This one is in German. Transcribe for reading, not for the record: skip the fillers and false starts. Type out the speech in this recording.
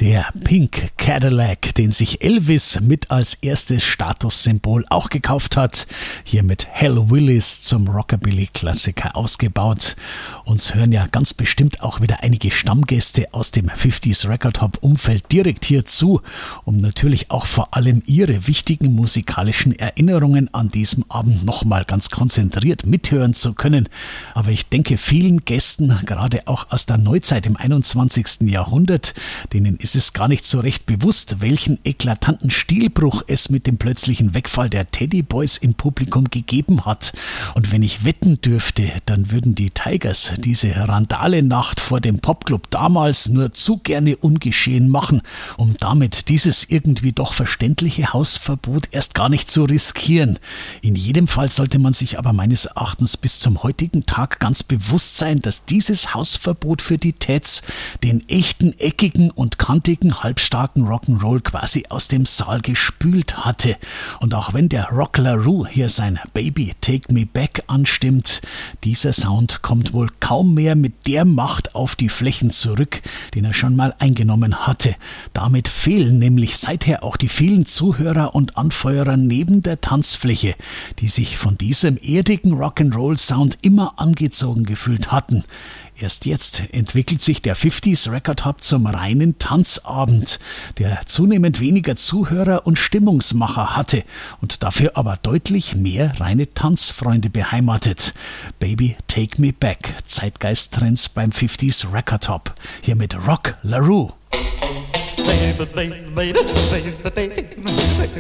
Der Pink Cadillac, den sich Elvis mit als erstes Statussymbol auch gekauft hat, hier mit Hal Willis zum Rockabilly-Klassiker ausgebaut. Uns hören ja ganz bestimmt auch wieder einige Stammgäste aus dem 50s Record Hop-Umfeld direkt hier zu, um natürlich auch vor allem ihre wichtigen musikalischen Erinnerungen an diesem Abend nochmal ganz konzentriert mithören zu können. Aber ich denke, vielen Gästen, gerade auch aus der Neuzeit im 21. Jahrhundert, denen ist es gar nicht so recht bewusst, welchen eklatanten Stilbruch es mit dem plötzlichen Wegfall der Teddy Boys im Publikum gegeben hat. Und wenn ich wetten dürfte, dann würden die Tigers diese Randale-Nacht vor dem Popclub damals nur zu gerne ungeschehen machen, um damit dieses irgendwie doch verständliche Hausverbot erst gar nicht zu riskieren. In jedem Fall sollte man sich aber meines Erachtens bis zum heutigen Tag ganz bewusst sein, dass dieses Hausverbot für die Teds den echten, eckigen und kantigen, halbstarken Rock'n'Roll quasi aus dem Saal gespült hatte. Und auch wenn der Rock LaRue hier sein Baby Take Me Back anstimmt, dieser Sound kommt wohl kaum mehr mit der Macht auf die Flächen zurück, den er schon mal eingenommen hatte. Damit fehlen nämlich seither auch die vielen Zuhörer und Anfeuerer neben der Tanzfläche, die sich von diesem erdigen Rock'n'Roll-Sound immer angezogen gefühlt hatten. Erst jetzt entwickelt sich der 50s Record Hub zum reinen Tanzabend, der zunehmend weniger Zuhörer und Stimmungsmacher hatte und dafür aber deutlich mehr reine Tanzfreunde beheimatet. Baby Take Me Back, Zeitgeisttrends beim 50s Record Hub. Hier mit Rock LaRue. Baby, baby, baby, baby, baby, baby.